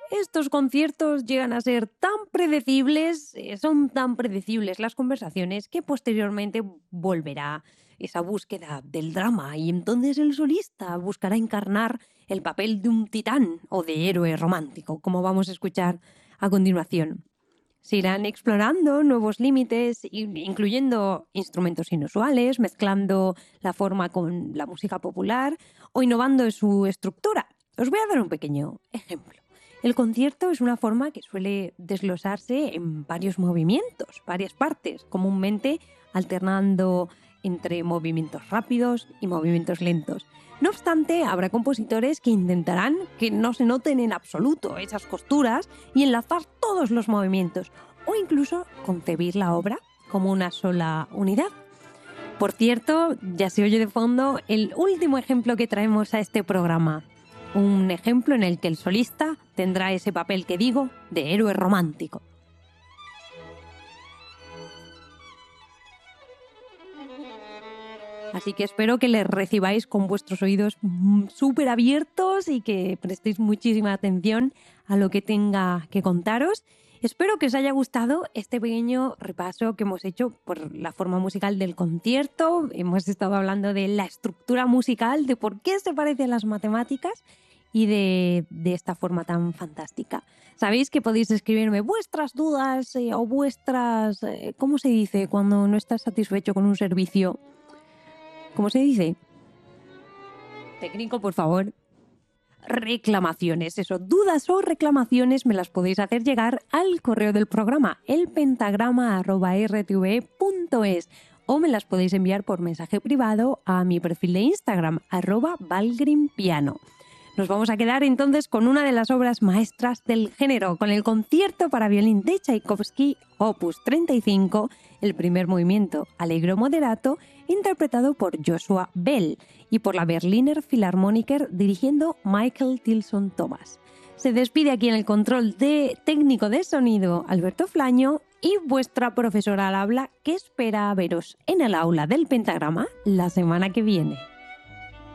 Estos conciertos llegan a ser tan predecibles, son tan predecibles las conversaciones que posteriormente volverá esa búsqueda del drama y entonces el solista buscará encarnar el papel de un titán o de héroe romántico, como vamos a escuchar a continuación. Se irán explorando nuevos límites, incluyendo instrumentos inusuales, mezclando la forma con la música popular o innovando en su estructura. Os voy a dar un pequeño ejemplo. El concierto es una forma que suele desglosarse en varios movimientos, varias partes, comúnmente alternando entre movimientos rápidos y movimientos lentos. No obstante, habrá compositores que intentarán que no se noten en absoluto esas costuras y enlazar todos los movimientos, o incluso concebir la obra como una sola unidad. Por cierto, ya se oye de fondo el último ejemplo que traemos a este programa. Un ejemplo en el que el solista tendrá ese papel que digo de héroe romántico. Así que espero que les recibáis con vuestros oídos súper abiertos y que prestéis muchísima atención a lo que tenga que contaros. Espero que os haya gustado este pequeño repaso que hemos hecho por la forma musical del concierto. Hemos estado hablando de la estructura musical, de por qué se parece a las matemáticas y de esta forma tan fantástica. Sabéis que podéis escribirme vuestras dudas o vuestras... ¿cómo se dice cuando no estás satisfecho con un servicio? ¿Cómo se dice? Técnico, por favor. Reclamaciones, eso, dudas o reclamaciones me las podéis hacer llegar al correo del programa, elpentagrama@rtve.es, o me las podéis enviar por mensaje privado a mi perfil de Instagram, @valgrimpiano. Nos vamos a quedar entonces con una de las obras maestras del género, con el concierto para violín de Tchaikovsky, opus 35, el primer movimiento allegro moderato, interpretado por Joshua Bell y por la Berliner Philharmoniker dirigiendo Michael Tilson Thomas. Se despide aquí en el control técnico de sonido Alberto Flaño y vuestra profesora al habla, que espera veros en el aula del Pentagrama la semana que viene.